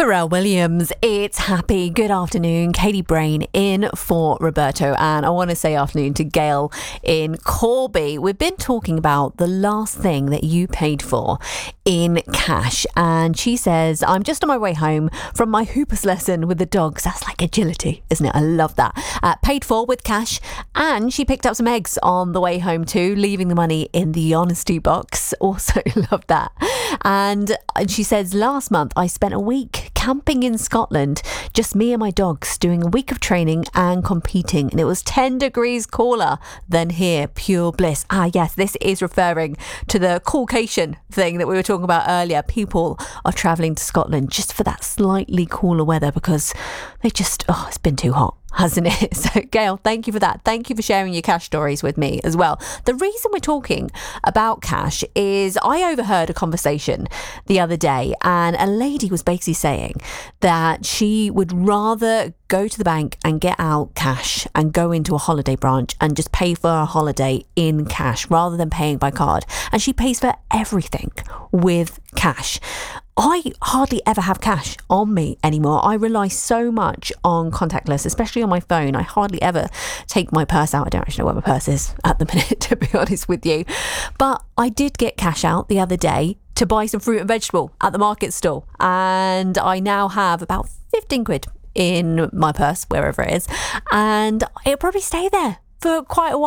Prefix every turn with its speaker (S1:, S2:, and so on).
S1: Pharrell Williams, it's happy. Good afternoon. Katie Brain in for Roberto. And I want to say afternoon to Gail in Corby. We've been talking about the last thing that you paid for in cash. And she says, I'm just on my way home from my hoopers lesson with the dogs. That's like agility, isn't it? I love that. Paid for with cash. And she picked up some eggs on the way home too, leaving the money in the honesty box. Also love that. And she says, last month I spent a week camping in Scotland, just me and my dogs, doing a week of training and competing, and it was 10 degrees cooler than here. Pure bliss. Yes, this is referring to the Caucasian thing that we were talking about earlier. People are travelling to Scotland just for that slightly cooler weather because they just, it's been too hot, hasn't it? So Gail, thank you for that. Thank you for sharing your cash stories with me as well. The reason we're talking about cash is I overheard a conversation the other day, and a lady was basically saying that she would rather go to the bank and get out cash and go into a holiday branch and just pay for a holiday in cash rather than paying by card. And she pays for everything with cash. I hardly ever have cash on me anymore. I rely so much on contactless, especially on my phone. I hardly ever take my purse out. I don't actually know where my purse is at the minute, to be honest with you. But I did get cash out the other day to buy some fruit and vegetable at the market stall. And I now have about 15 quid in my purse, wherever it is. And it'll probably stay there for quite a while.